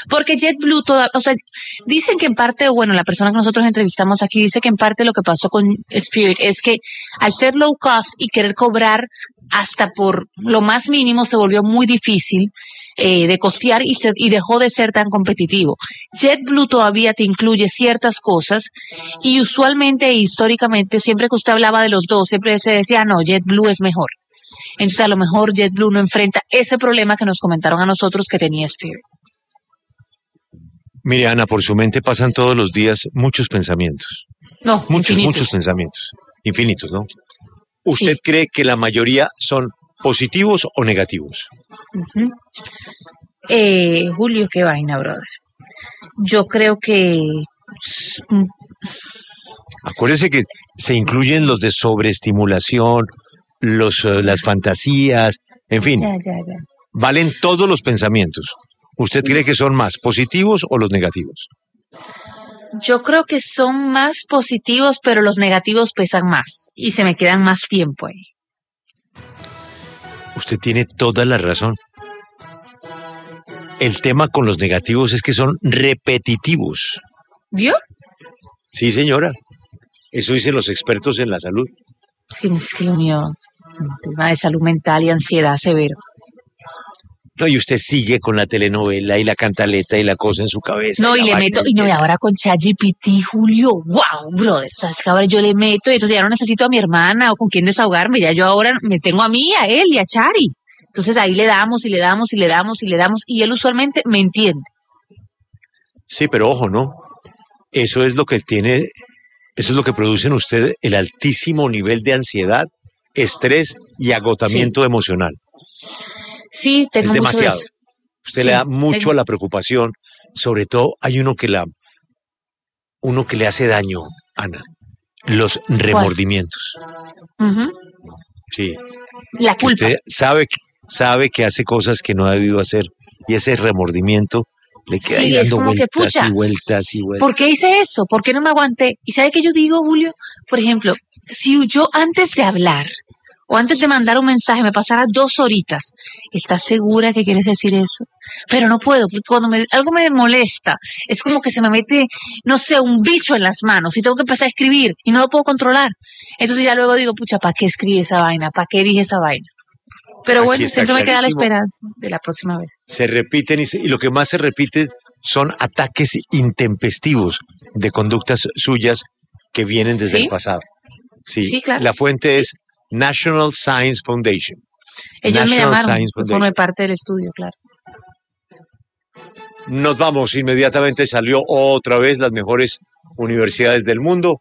Porque JetBlue, o sea, dicen que en parte, bueno, la persona que nosotros entrevistamos aquí dice que en parte lo que pasó con Spirit es que al ser low cost y querer cobrar hasta por lo más mínimo se volvió muy difícil de costear y dejó de ser tan competitivo. JetBlue todavía te incluye ciertas cosas y usualmente e históricamente siempre que usted hablaba de los dos siempre se decía no, JetBlue es mejor. Entonces a lo mejor JetBlue no enfrenta ese problema que nos comentaron a nosotros que tenía Spirit. Mire, Ana, por su mente pasan todos los días muchos pensamientos. No, muchos pensamientos. Infinitos, ¿no? ¿Usted cree que la mayoría son positivos o negativos? Uh-huh. Julio, qué vaina, brother. Yo creo que... Acuérdese que se incluyen los de sobreestimulación, las fantasías, en fin. Ya. Valen todos los pensamientos. ¿Usted cree que son más positivos o los negativos? Yo creo que son más positivos, pero los negativos pesan más y se me quedan más tiempo ahí. Usted tiene toda la razón. El tema con los negativos es que son repetitivos. ¿Vio? Sí, señora. Eso dicen los expertos en la salud. Es que lo mío, un tema de salud mental y ansiedad severo. No, y usted sigue con la telenovela y la cantaleta y la cosa en su cabeza. No, y le meto, y ahora con ChatGPT, Julio, wow, brother, sabes que ahora yo le meto y entonces ya no necesito a mi hermana o con quién desahogarme, ya yo ahora me tengo a mí, a él y a Chari. Entonces ahí le damos y él usualmente me entiende. Sí, pero ojo, ¿no? Eso es lo que produce en usted el altísimo nivel de ansiedad, estrés y agotamiento emocional. Sí, tengo mucho demasiado. De eso. Usted le da mucho a la preocupación. Sobre todo hay uno que le hace daño, Ana. Los remordimientos. Uh-huh. Sí. La culpa. Usted sabe que hace cosas que no ha debido hacer y ese remordimiento le queda ahí dando vueltas. ¿Por qué hice eso? ¿Por qué no me aguanté? ¿Y sabe qué yo digo, Julio? Por ejemplo, si yo antes de hablar o antes de mandar un mensaje me pasara 2 horitas, ¿estás segura que quieres decir eso? Pero no puedo, porque cuando algo me molesta, es como que se me mete, no sé, un bicho en las manos y tengo que empezar a escribir y no lo puedo controlar. Entonces ya luego digo, pucha, ¿para qué escribí esa vaina? ¿Para qué dije esa vaina? Pero bueno, siempre me queda la esperanza de la próxima vez. Se repiten y lo que más se repite son ataques intempestivos de conductas suyas que vienen desde el pasado. Sí, claro. La fuente es National Science Foundation. Ellos me llamaron, formé parte del estudio, claro. Nos vamos, inmediatamente salió otra vez las mejores universidades del mundo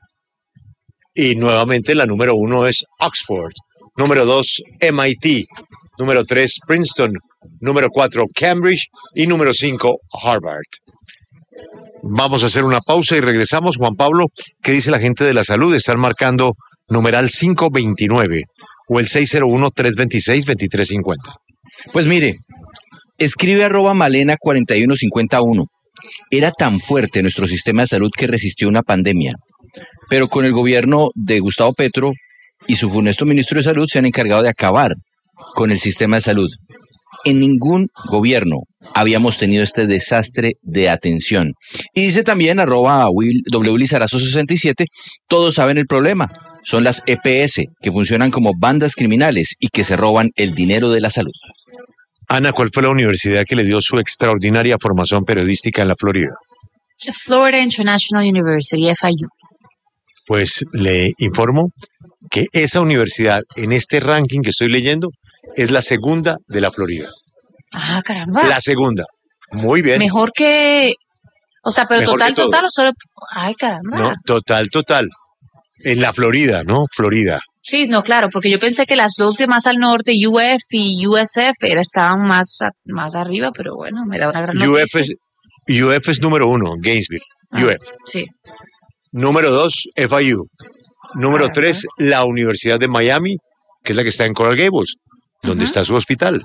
y nuevamente la número 1 es Oxford, número 2 MIT, número 3 Princeton, número 4 Cambridge y número 5 Harvard. Vamos a hacer una pausa y regresamos. Juan Pablo, ¿qué dice la gente de la salud? Están marcando numeral 529 o el 601-326-2350. Pues mire, escribe @malena4151. Era tan fuerte nuestro sistema de salud que resistió una pandemia, pero con el gobierno de Gustavo Petro y su funesto ministro de Salud se han encargado de acabar con el sistema de salud. En ningún gobierno habíamos tenido este desastre de atención. Y dice también @WLizarazo67, todos saben el problema. Son las EPS, que funcionan como bandas criminales y que se roban el dinero de la salud. Ana, ¿cuál fue la universidad que le dio su extraordinaria formación periodística en la Florida? Florida International University, FIU. Pues le informo que esa universidad, en este ranking que estoy leyendo, es la segunda de la Florida. Ah, caramba. La segunda. Muy bien. Mejor que... O sea, pero mejor total o solo... Ay, caramba. No, total. En la Florida, ¿no? Florida. Sí, no, claro, porque yo pensé que las dos de más al norte, UF y USF, estaban más arriba, pero bueno, me da una gran noticia. UF es número 1, Gainesville. UF. Sí. Número 2, FIU. Número 3, la Universidad de Miami, que es la que está en Coral Gables, donde está su hospital.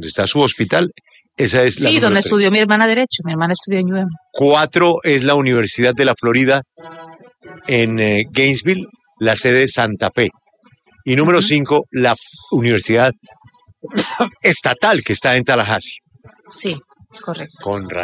Esa es la número 3. Sí, donde estudió mi hermana Derecho. Mi hermana estudió en UM. 4 es la Universidad de la Florida en Gainesville, la sede de Santa Fe. Y número 5, la Universidad Estatal que está en Tallahassee. Sí, correcto. Con